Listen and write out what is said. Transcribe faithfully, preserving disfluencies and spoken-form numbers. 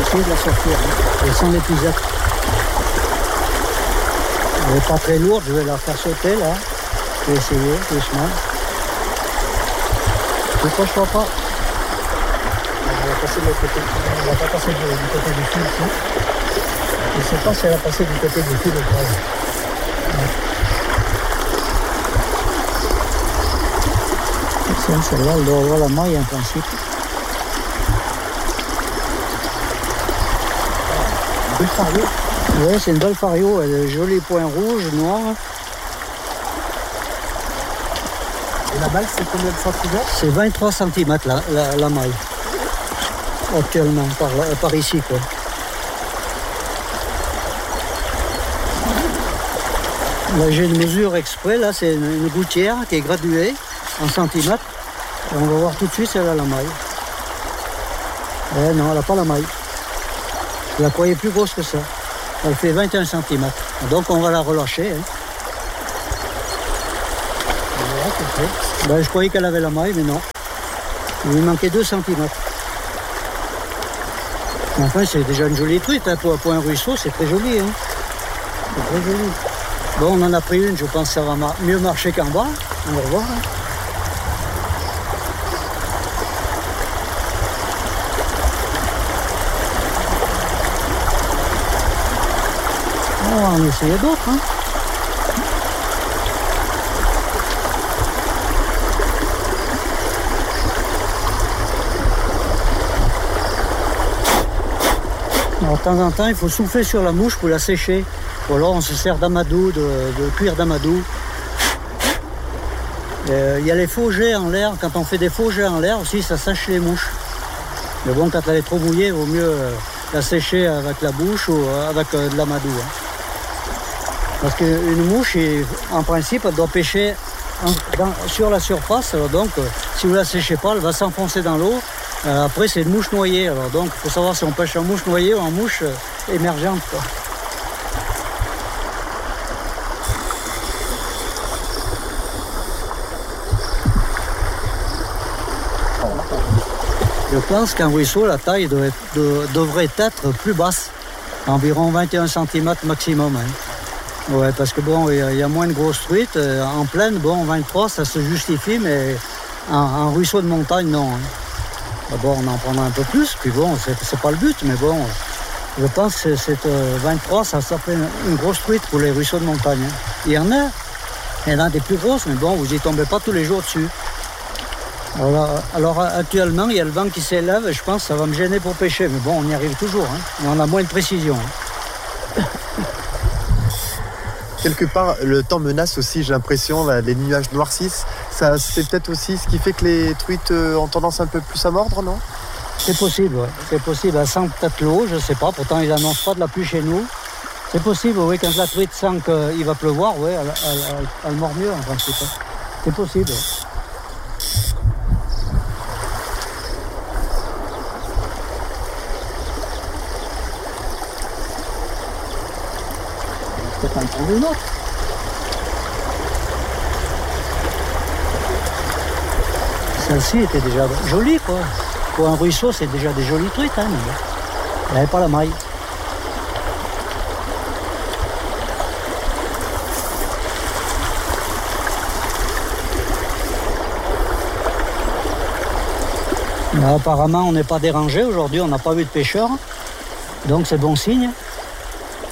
essayer de la sortir, hein, et sans l'épuisette. Elle n'est pas très lourde, je vais la faire sauter là. Je vais essayer doucement. Ne croche-toi pas. On va passer de l'autre côté. On va pas passer du, du côté du fil ici. Je ne sais pas si elle a passé du côté du fil ou pas. Ouais. Tiens, celle-là, elle doit avoir la maille en principe. Une belle fario. Oui, c'est une belle fario. Elle a des jolis points rouges, noirs. Et la balle, c'est combien de centimètres? C'est vingt-trois centimètres la, la, la maille. Actuellement, par, par ici, quoi. Là, j'ai une mesure exprès. Là, c'est une, une gouttière qui est graduée en centimètres. Et on va voir tout de suite si elle a la maille. Eh non, elle n'a pas la maille. Je la croyais plus grosse que ça. Elle fait vingt et un centimètres. Donc, on va la relâcher. Hein. Ben, je croyais qu'elle avait la maille, mais non. Il lui manquait deux centimètres. Enfin, c'est déjà une jolie truite. Hein. Pour, pour un ruisseau, c'est très joli. Hein. C'est très joli. Bon, on en a pris une. Je pense que ça va mar- mieux marcher qu'en bas. On va voir. Hein. On va en essayer d'autres. Hein. Alors, de temps en temps, il faut souffler sur la mouche pour la sécher. Ou alors, on se sert d'amadou, de, de cuir d'amadou. Il y a les faux jets en l'air. Quand on fait des faux jets en l'air aussi, ça sèche les mouches. Mais bon, quand elle est trop mouillée, il vaut mieux euh, la sécher avec la bouche ou euh, avec euh, de l'amadou. Hein. Parce qu'une mouche, en principe, elle doit pêcher en, dans, sur la surface. Alors donc, euh, si vous ne la séchez pas, elle va s'enfoncer dans l'eau. Euh, après, c'est une mouche noyée. Alors donc, il faut savoir si on pêche en mouche noyée ou en mouche euh, émergente. Quoi. Je pense qu'un ruisseau, la taille devrait, de, devrait être plus basse. Environ vingt et un centimètres maximum. Hein. Ouais, parce que bon, il y, y a moins de grosses truites. Euh, en plaine, bon, vingt-trois, ça se justifie, mais en, en ruisseau de montagne, non. Hein. D'abord, on en prendra un peu plus, puis bon, c'est, c'est pas le but, mais bon, je pense que c'est, euh, vingt-trois, ça s'appelle une, une grosse truite pour les ruisseaux de montagne. Hein. Il y en a, il y en a des plus grosses, mais bon, vous n'y tombez pas tous les jours dessus. Alors, alors actuellement, il y a le vent qui s'élève, et je pense que ça va me gêner pour pêcher, mais bon, on y arrive toujours, hein. Mais on a moins de précision. Hein. Quelque part, le temps menace aussi, j'ai l'impression, là, les nuages noircissent. Ça, c'est peut-être aussi ce qui fait que les truites ont tendance un peu plus à mordre, non? C'est possible, ouais. C'est possible. Elle sent peut-être l'eau, je ne sais pas. Pourtant, ils n'annoncent pas de la pluie chez nous. C'est possible, oui. Quand la truite sent qu'il va pleuvoir, oui, elle, elle, elle, elle mord mieux, en principe. C'est possible. Peut-être en prendre une autre. Celle-ci était déjà jolie, quoi. Pour un ruisseau, c'est déjà des jolies truites, hein, mais elle n'avait pas la maille. Là, apparemment, on n'est pas dérangé. Aujourd'hui, on n'a pas vu de pêcheurs. Donc, c'est bon signe.